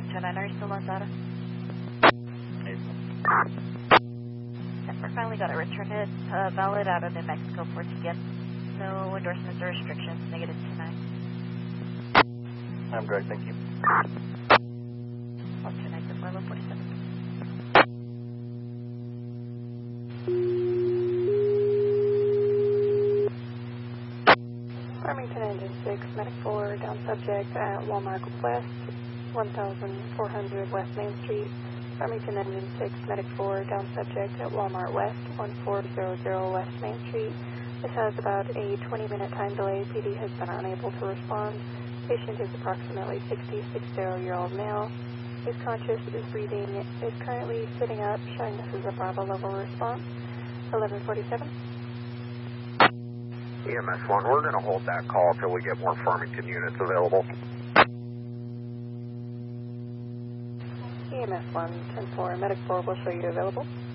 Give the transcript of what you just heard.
29, are you still on data? Yep, we finally got it returned. It's valid out of New Mexico for TPS. No endorsements or restrictions, negative 29. I'm great, thank you. 129 to 5147. Farmington Engine 6, Medic 4, down subject at Walmart West, 1400 West Main Street. Farmington Engine 6, Medic 4, down subject at Walmart West, 1400 West Main Street. This has about a 20-minute time delay. PD has been unable to respond. Patient is approximately 60-year-old male. Is conscious, is breathing, is currently sitting up, showing this is a Bravo level response. 1147. EMS 1, we're going to hold that call until we get more Farmington units available. EMS 1, 10-4, Medic 4 will show you available.